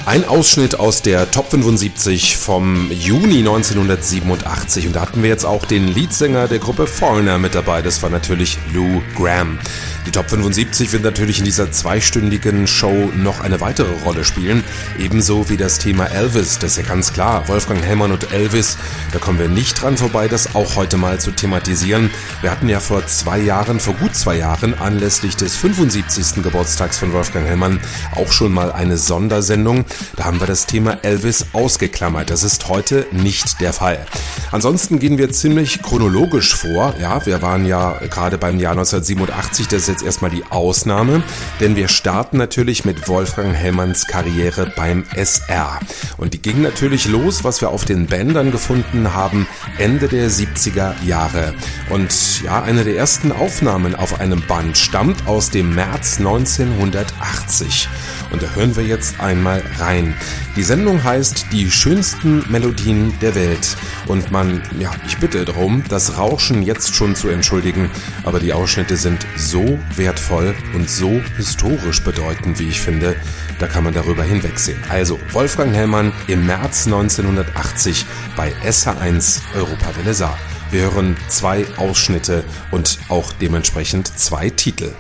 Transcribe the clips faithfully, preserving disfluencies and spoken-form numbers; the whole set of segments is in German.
Ein Ausschnitt aus der Top fünfundsiebzig vom Juni neunzehnhundertsiebenundachtzig. Und da hatten wir jetzt auch den Leadsänger der Gruppe Foreigner mit dabei. Das war natürlich Lou Gramm. Die Top fünfundsiebzig wird natürlich in dieser zweistündigen Show noch eine weitere Rolle spielen. Ebenso wie das Thema Elvis. Das ist ja ganz klar. Wolfgang Hellmann und Elvis, da kommen wir nicht dran vorbei, das auch heute mal zu thematisieren. Wir hatten ja vor zwei Jahren, vor gut zwei Jahren, anlässlich des fünfundsiebzigsten Geburtstags von Wolfgang Hellmann auch schon mal eine Sondersendung. Da haben wir das Thema Elvis ausgeklammert. Das ist heute nicht der Fall. Ansonsten gehen wir ziemlich chronologisch vor. Ja, wir waren ja gerade beim Jahr neunzehnhundertsiebenundachtzig, das ist jetzt erstmal die Ausnahme, denn wir starten natürlich mit Wolfgang Hellmanns Karriere beim S R. Und die ging natürlich los, was wir auf den Bändern gefunden haben, Ende der siebziger Jahre. Und ja, eine der ersten Aufnahmen auf einem Band stammt aus dem März neunzehnhundertachtzig. Und da hören wir jetzt einmal rein. Die Sendung heißt Die schönsten Melodien der Welt. Und man, ja, ich bitte darum, das Rauschen jetzt schon zu entschuldigen, aber die Ausschnitte sind so wertvoll und so historisch bedeutend, wie ich finde, da kann man darüber hinwegsehen. Also, Wolfgang Hellmann im März neunzehnhundertachtzig bei S H eins Europawelle Saar. Wir hören zwei Ausschnitte und auch dementsprechend zwei Titel.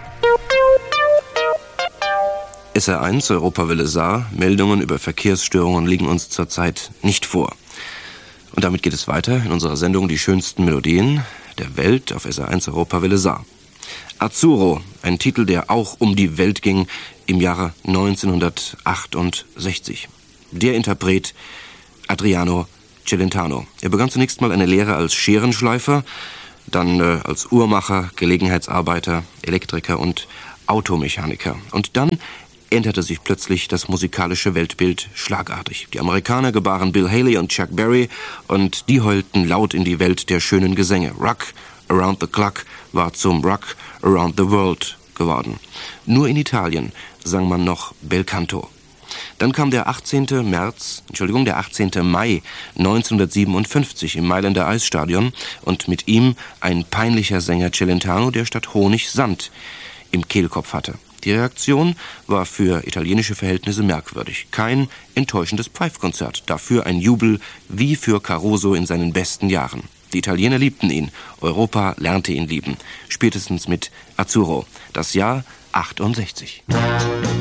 S R eins Europawelle Saar, Meldungen über Verkehrsstörungen liegen uns zurzeit nicht vor. Und damit geht es weiter in unserer Sendung Die schönsten Melodien der Welt auf S R eins Europawelle Saar. Azzurro, ein Titel, der auch um die Welt ging im Jahre neunzehnhundertachtundsechzig. Der Interpret Adriano Celentano. Er begann zunächst mal eine Lehre als Scherenschleifer, dann äh, als Uhrmacher, Gelegenheitsarbeiter, Elektriker und Automechaniker. Und dann änderte sich plötzlich das musikalische Weltbild schlagartig. Die Amerikaner gebaren Bill Haley und Chuck Berry und die heulten laut in die Welt der schönen Gesänge. Rock Around the Clock war zum Rock Around the World geworden. Nur in Italien sang man noch Bel Canto. Dann kam der achtzehnte März, Entschuldigung, der achtzehnte Mai neunzehnhundertsiebenundfünfzig im Mailänder Eisstadion und mit ihm ein peinlicher Sänger Celentano, der statt Honig Sand im Kehlkopf hatte. Die Reaktion war für italienische Verhältnisse merkwürdig. Kein enttäuschendes Pfeifkonzert, dafür ein Jubel wie für Caruso in seinen besten Jahren. Die Italiener liebten ihn, Europa lernte ihn lieben, spätestens mit Azzurro, das Jahr achtundsechzig.